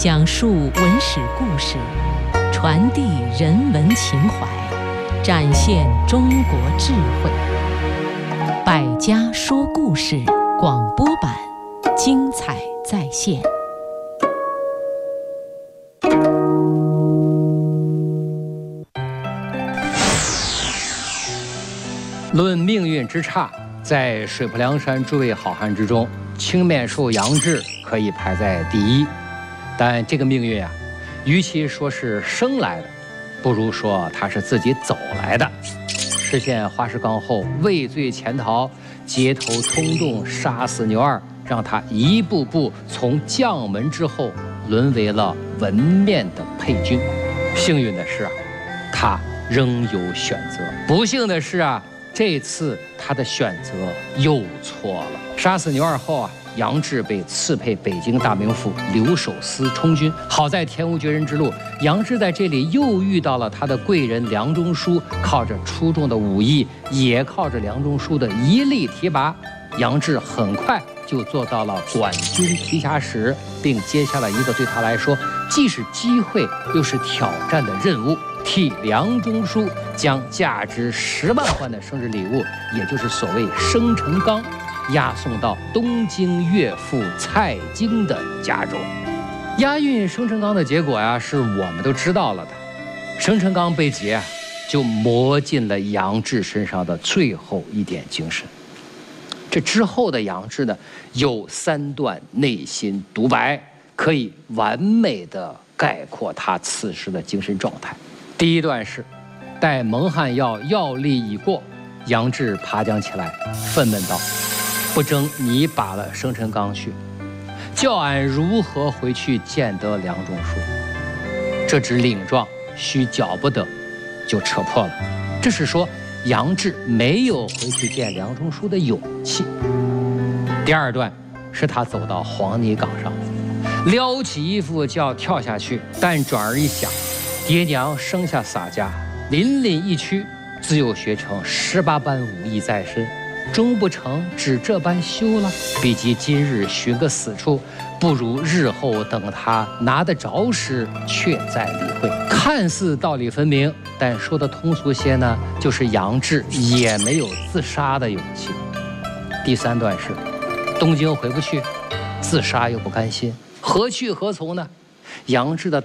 讲述文史故事，传递人文情怀，展现中国智慧。百家说故事广播版，精彩再现。 论命运之差，在水泊梁山诸位好汉之中，青面兽杨志可以排在第一。但这个命运啊，与其说是生来的，不如说他是自己走来的。实现花石纲后，畏罪潜逃，街头冲动，杀死牛二，让他一步步从将门之后沦为了文面的配军。幸运的是啊，他仍有选择；不幸的是啊，这次他的选择又错了。杀死牛二后啊，杨志被赐配北京大名府留守司充军。好在天无绝人之路，杨志在这里又遇到了他的贵人梁中书，靠着出众的武艺，也靠着梁中书的一力提拔，杨志很快就做到了管军提辖使，并接下了一个对他来说既是机会又是挑战的任务，替梁中书将价值10万贯的生日礼物，也就是所谓生辰纲，押送到东京岳父蔡京的家中。押运生辰纲的结果呀，是我们都知道了的。生辰纲被劫啊，就磨尽了杨志身上的最后一点精神。这之后的杨志呢，有3段内心独白，可以完美的概括他此时的精神状态。第一段是：待蒙汗药力已过，杨志爬将起来，愤懑道：“不争你把了生辰纲去，叫俺如何回去见得梁中书？这纸领状须缴不得，就扯破了。”这是说杨志没有回去见梁中书的勇气。第二段是他走到黄泥岗上，撩起衣服就要跳下去，但转而一想，爹娘生下洒家，淋漓一躯，自幼学成18般武艺在身，终不成只这般修了。比及今日寻个死处，不如日后等他拿得着时，却再理会。看似道理分明，但说的通俗些呢，就是杨志也没有自杀的勇气。第3段是：东京回不去，自杀又不甘心，何去何从呢？杨志的